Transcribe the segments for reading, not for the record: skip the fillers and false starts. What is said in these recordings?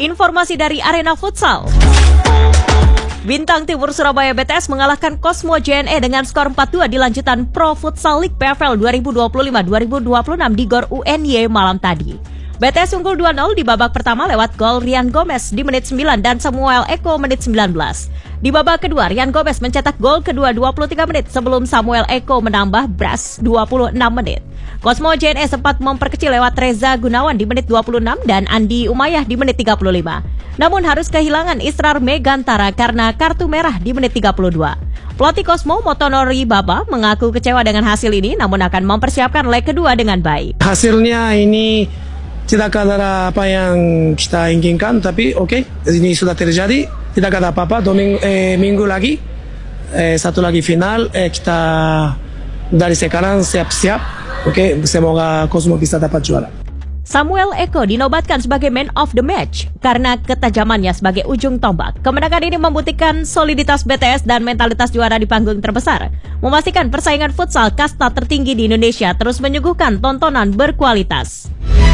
Informasi dari Arena Futsal. Bintang Timur Surabaya BTS mengalahkan Cosmo JNE dengan skor 4-2 di lanjutan Pro Futsal League PFL 2025-2026 di GOR UNY malam tadi. BTS unggul 2-0 di babak pertama lewat gol Rian Gomez di menit 9 dan Samuel Eko menit 19. Di babak kedua, Rian Gomez mencetak gol kedua 23 menit sebelum Samuel Eko menambah brass 26 menit. Cosmo JNE sempat memperkecil lewat Reza Gunawan di menit 26 dan Andi Umayyah di menit 35. Namun harus kehilangan Israr Megantara karena kartu merah di menit 32. Pelatih Cosmo Motonori Baba mengaku kecewa dengan hasil ini namun akan mempersiapkan leg kedua dengan baik. Hasilnya ini tidak ada apa yang kita inginkan, tapi oke, ini sudah terjadi, tidak ada apa-apa. Minggu lagi, satu lagi final, kita dari sekarang siap-siap, oke, semoga Cosmo bisa dapat juara. Samuel Eko dinobatkan sebagai man of the match karena ketajamannya sebagai ujung tombak. Kemenangan ini membuktikan soliditas BTS dan mentalitas juara di panggung terbesar, memastikan persaingan futsal kasta tertinggi di Indonesia terus menyuguhkan tontonan berkualitas.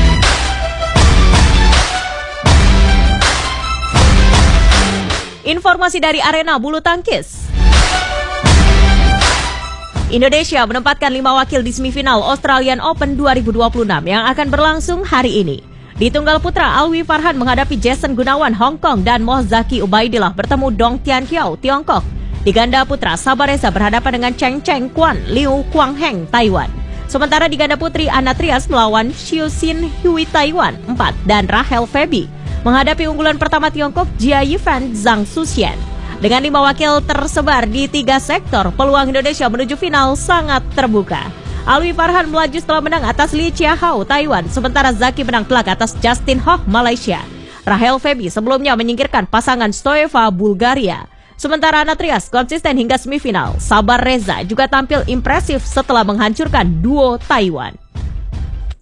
Informasi dari Arena Bulu Tangkis. Indonesia menempatkan 5 wakil di semifinal Australian Open 2026 yang akan berlangsung hari ini. Di tunggal putra, Alwi Farhan menghadapi Jason Gunawan Hong Kong dan Mohzaki Ubaidillah bertemu Dong Tianqiao Tiongkok. Di ganda putra, Sabah Reza berhadapan dengan Cheng Cheng Quan Liu Kuangheng Taiwan. Sementara di ganda putri, Anna Trias melawan Xiu Xin Hui Taiwan 4 dan Rahel Febi menghadapi unggulan pertama Tiongkok Jia Yifan Zhang Suxian. Dengan 5 wakil tersebar di 3 sektor, peluang Indonesia menuju final sangat terbuka. Alwi Farhan melaju setelah menang atas Li Chiahao Taiwan, sementara Zaki menang telak atas Justin Hoh Malaysia. Rahel Febi sebelumnya menyingkirkan pasangan Stoeva Bulgaria. Sementara Anna Trias konsisten hingga semifinal. Sabar Reza juga tampil impresif setelah menghancurkan duo Taiwan.